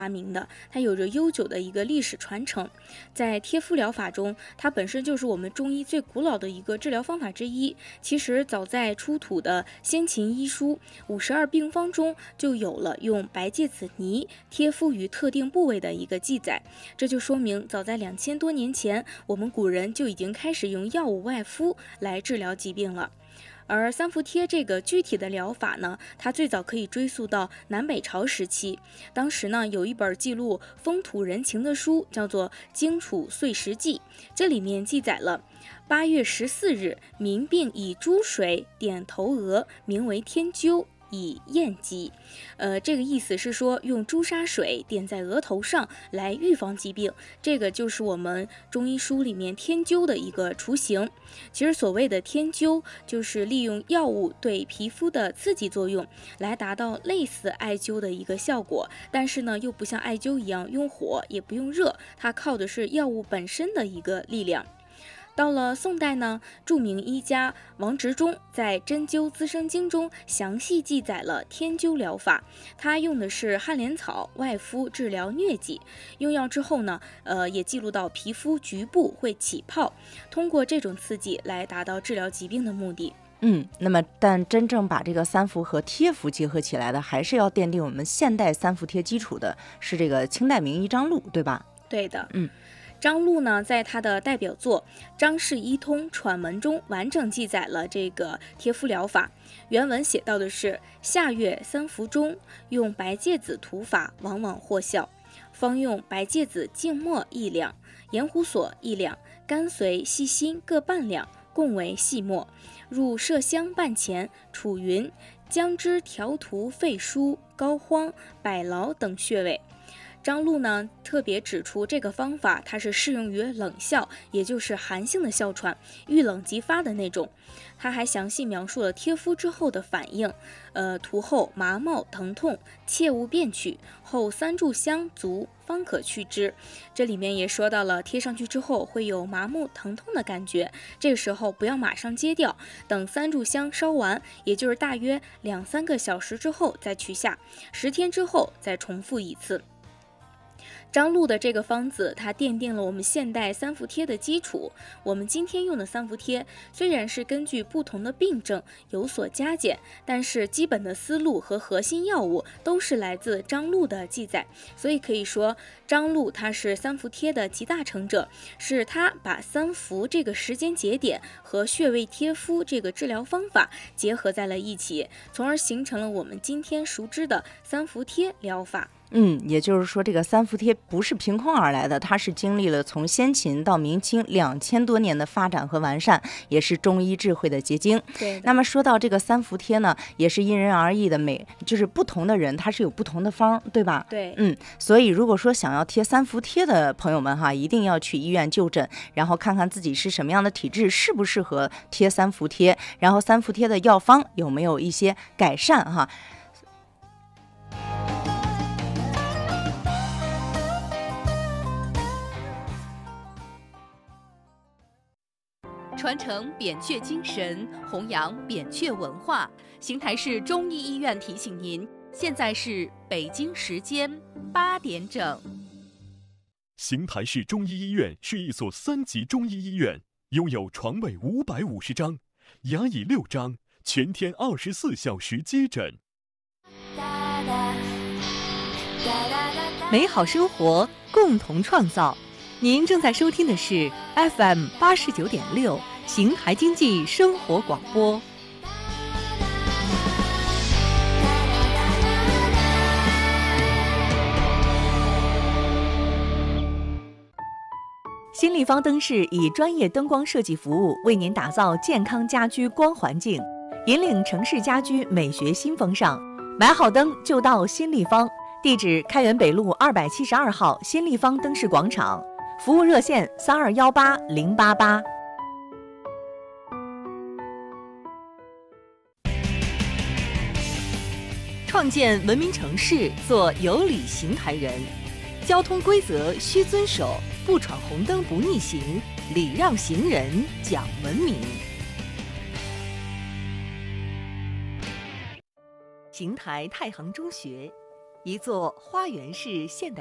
发明的，它有着悠久的一个历史传承。在贴敷疗法中，它本身就是我们中医最古老的一个治疗方法之一。其实早在出土的先秦医书52病方中，就有了用白芥子泥贴敷于特定部位的一个记载。这就说明，早在2000多年前，我们古人就已经开始用药物外敷来治疗疾病了。而三伏贴这个具体的疗法呢，它最早可以追溯到南北朝时期。当时呢，有一本记录风土人情的书，叫做《荆楚岁时记》，这里面记载了8月14日，民并以珠水点头额，名为天灸，以验疾。这个意思是说，用朱砂水点在额头上来预防疾病，这个就是我们中医书里面天灸的一个雏形。其实所谓的天灸，就是利用药物对皮肤的刺激作用，来达到类似艾灸的一个效果，但是呢，又不像艾灸一样用火，也不用热，它靠的是药物本身的一个力量。到了宋代呢，著名医家王执中在《针灸滋生经》中详细记载了天灸疗法。他用的是旱莲草外敷治疗疟疾，用药之后呢，也记录到皮肤局部会起泡，通过这种刺激来达到治疗疾病的目的。 那么但真正把这个三伏和贴服结合起来的，还是要奠定我们现代三伏贴基础的，是这个清代名医张禄，对吧？ 对的。张禄呢，在他的代表作《张氏医通喘文》中完整记载了这个贴敷疗法。原文写到的是：夏月三伏中，用白芥子涂法，往往获效。方用白芥子净末1两，盐胡索1两，甘遂细辛各半两，共为细末。入麝香半钱，储匀，将之调涂肺腧、膏肓、百劳等穴位。张禄呢特别指出，这个方法它是适用于冷哮，也就是寒性的哮喘，遇冷即发的那种。他还详细描述了贴敷之后的反应，涂后麻冒疼痛，切勿便取，后3炷香足方可去之。这里面也说到了贴上去之后会有麻木疼痛的感觉，这个时候不要马上揭掉，等3炷香烧完，也就是大约2-3个小时之后再取下，10天之后再重复一次。张禄的这个方子，它奠定了我们现代三伏贴的基础。我们今天用的三伏贴虽然是根据不同的病症有所加减，但是基本的思路和核心药物都是来自张禄的记载。所以可以说，张禄他是三伏贴的集大成者，是他把三伏这个时间节点和穴位贴敷这个治疗方法结合在了一起，从而形成了我们今天熟知的三伏贴疗法。 也就是说，这个三伏贴不是凭空而来的，它是经历了从先秦到明清2000多年的发展和完善，也是中医智慧的结晶。 对。 那么说到这个三伏贴呢，也是因人而异的，就是不同的人他是有不同的方，对吧？ 对。 所以如果说想要贴三伏贴的朋友们哈，一定要去医院就诊，然后看看自己是什么样的体质，适不适合贴三伏贴，然后三伏贴的药方有没有一些改善哈。 传承扁鹊精神，弘扬扁鹊文化。邢台市中医医院提醒您，现在是北京时间8点整。 邢台市中医医院是一所3级中医医院，拥有床位550张，牙椅6张，全天24小时接诊。 美好生活，共同创造。您正在收听的是 FM 89.6邢台经济生活广播。新立方灯饰以专业灯光设计服务，为您打造健康家居光环境，引领城市家居美学新风尚。买好灯就到新立方，地址开元北路272号新立方灯饰广场。服务热线3218-088。创建文明城市，做有礼邢台人。交通规则需遵守，不闯红灯不逆行，礼让行人讲文明。邢台太行中学一座花园式现代